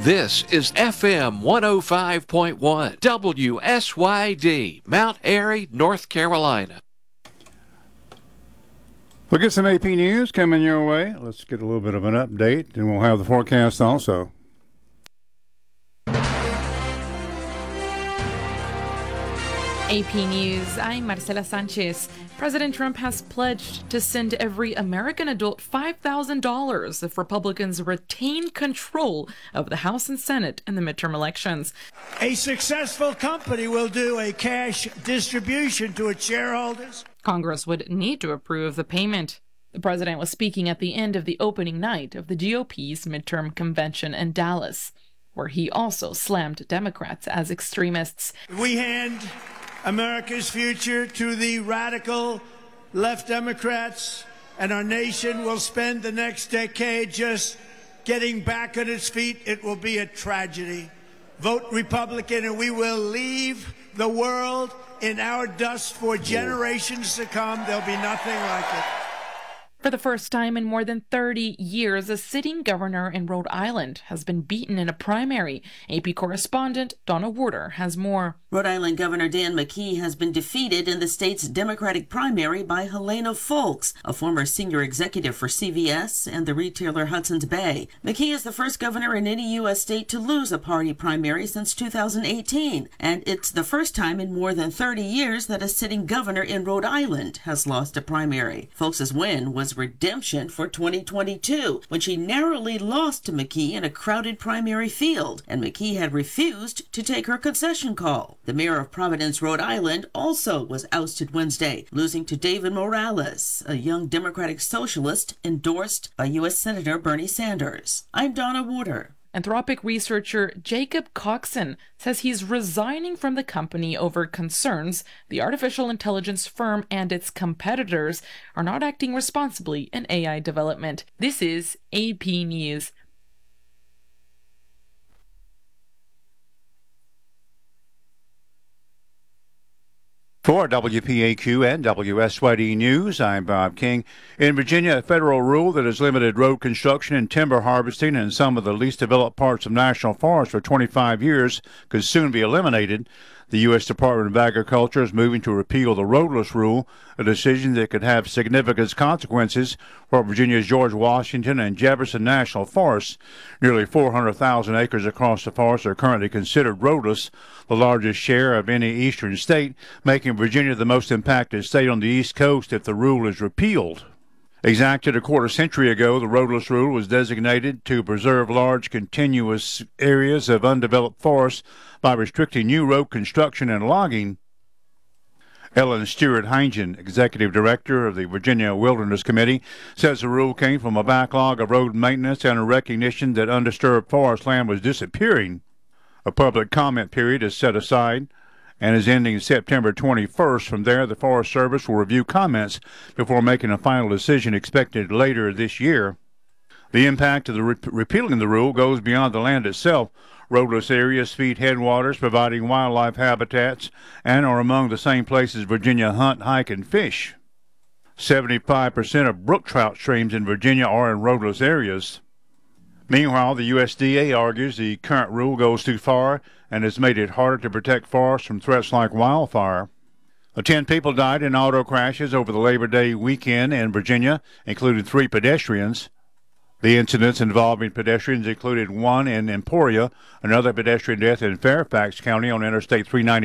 This is FM 105.1 WSYD, Mount Airy, North Carolina. We'll get some AP News coming your way. Let's get a little bit of an update, and we'll have the forecast also. AP News, I'm Marcela Sanchez. President Trump has pledged to send every American adult $5,000 if Republicans retain control of the House and Senate in the midterm elections. A successful company will do a cash distribution to its shareholders. Congress would need to approve the payment. The president was speaking at the end of the opening night of the GOP's midterm convention in Dallas, where he also slammed Democrats as extremists. We hand America's future to the radical left Democrats, and our nation will spend the next decade just getting back on its feet. It will be a tragedy. Vote Republican, and we will leave the world in our dust for generations to come. There'll be nothing like it. For the first time in more than 30 years, a sitting governor in Rhode Island has been beaten in a primary. AP correspondent Donna Warder has more. Rhode Island Governor Dan McKee has been defeated in the state's Democratic primary by Helena Foulkes, a former senior executive for CVS and the retailer Hudson's Bay. McKee is the first governor in any U.S. state to lose a party primary since 2018, and it's the first time in more than 30 years that a sitting governor in Rhode Island has lost a primary. Foulkes' win was redemption for 2022, when she narrowly lost to McKee in a crowded primary field, and McKee had refused to take her concession call. The mayor of Providence, Rhode Island, also was ousted Wednesday, losing to David Morales, a young Democratic socialist endorsed by U.S. Senator Bernie Sanders. I'm Donna Warder. Anthropic researcher Jacob Coxon says he's resigning from the company over concerns the artificial intelligence firm and its competitors are not acting responsibly in AI development. This is AP News. For WPAQ and WSYD News, I'm Bob King. In Virginia, a federal rule that has limited road construction and timber harvesting in some of the least developed parts of national forests for 25 years could soon be eliminated. The U.S. Department of Agriculture is moving to repeal the roadless rule, a decision that could have significant consequences for Virginia's George Washington and Jefferson National Forests. Nearly 400,000 acres across the forest are currently considered roadless, the largest share of any eastern state, making Virginia the most impacted state on the East Coast if the rule is repealed. Exacted a quarter century ago, the roadless rule was designated to preserve large continuous areas of undeveloped forests by restricting new road construction and logging. Ellen Stewart Heingen, executive director of the Virginia Wilderness Committee, says the rule came from a backlog of road maintenance and a recognition that undisturbed forest land was disappearing. A public comment period is set aside and is ending September 21st. From there, the Forest Service will review comments before making a final decision expected later this year. The impact of the repealing the rule goes beyond the land itself. Roadless areas feed headwaters, providing wildlife habitats, and are among the same places Virginia hunt, hike, and fish. 75% of brook trout streams in Virginia are in roadless areas. Meanwhile, the USDA argues the current rule goes too far and has made it harder to protect forests from threats like wildfire. 10 people died in auto crashes over the Labor Day weekend in Virginia, including 3 pedestrians. The incidents involving pedestrians included one in Emporia, another pedestrian death in Fairfax County on Interstate 390.